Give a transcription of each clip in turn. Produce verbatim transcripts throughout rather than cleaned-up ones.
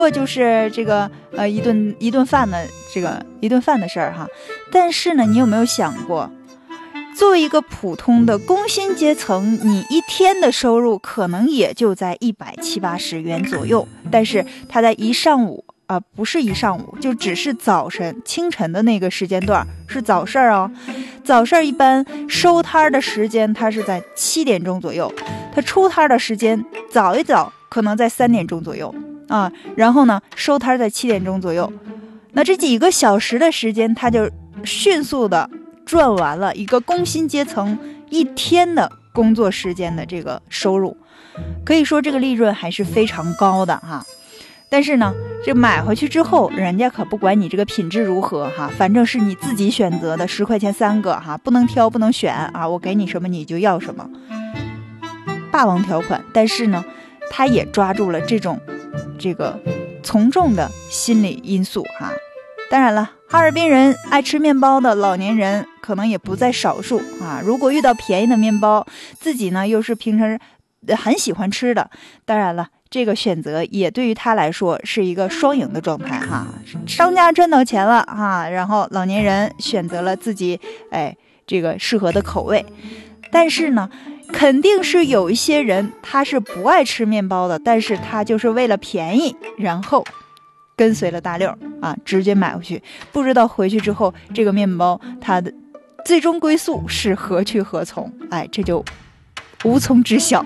就是这个呃一顿一顿饭的这个一顿饭的事儿哈。但是呢，你有没有想过，作为一个普通的工薪阶层，你一天的收入可能也就在一百七八十元左右，但是他在一上午啊、呃，不是一上午，就只是早晨清晨的那个时间段是早市哦。早市一般收摊的时间，它是在七点钟左右，它出摊的时间早一早可能在三点钟左右啊，然后呢收摊在七点钟左右，那这几个小时的时间，它就迅速的赚完了一个工薪阶层一天的工作时间的这个收入，可以说这个利润还是非常高的哈。但是呢，这买回去之后，人家可不管你这个品质如何哈，反正是你自己选择的，十块钱三个哈，不能挑不能选啊，我给你什么你就要什么，霸王条款。但是呢，他也抓住了这种这个从众的心理因素哈。当然了，哈尔滨人爱吃面包的老年人可能也不在少数啊。如果遇到便宜的面包，自己呢又是平时很喜欢吃的，当然了，这个选择也对于他来说是一个双赢的状态哈。商家赚到钱了哈，然后老年人选择了自己哎这个适合的口味。但是呢，肯定是有一些人他是不爱吃面包的，但是他就是为了便宜，然后跟随了大溜啊，直接买回去，不知道回去之后这个面包它的最终归宿是何去何从，哎，这就无从知晓。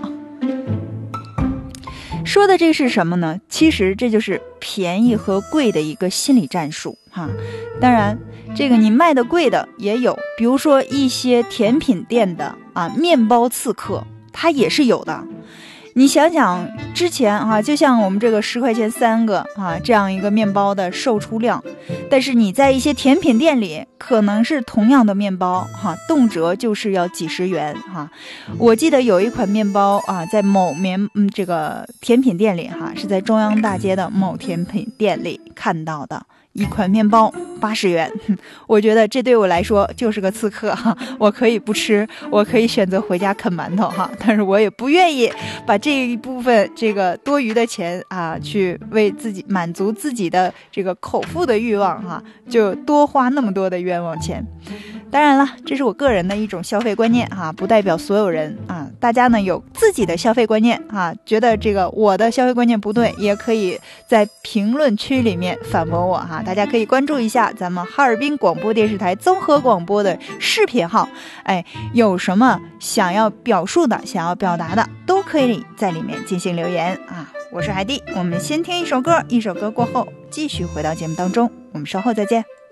说的这是什么呢？其实这就是便宜和贵的一个心理战术哈。当然，这个你卖的贵的也有，比如说一些甜品店的啊，面包刺客，它也是有的。你想想之前啊，就像我们这个十块钱三个啊这样一个面包的售出量，但是你在一些甜品店里，可能是同样的面包哈、啊，动辄就是要几十元哈、啊。我记得有一款面包啊，在某面嗯这个甜品店里哈、啊，是在中央大街的某甜品店里看到的。一款面包八十元，我觉得这对我来说就是个刺客哈，我可以不吃，我可以选择回家啃馒头哈，但是我也不愿意把这一部分这个多余的钱啊，去为自己满足自己的这个口腹的欲望哈，就多花那么多的冤枉钱。当然了，这是我个人的一种消费观念哈，不代表所有人啊。大家呢有自己的消费观念啊，觉得这个我的消费观念不对，也可以在评论区里面反驳我哈。大家可以关注一下咱们哈尔滨广播电视台综合广播的视频号，哎，有什么想要表述的、想要表达的，都可以在里面进行留言啊。我是海蒂，我们先听一首歌，一首歌过后继续回到节目当中，我们稍后再见。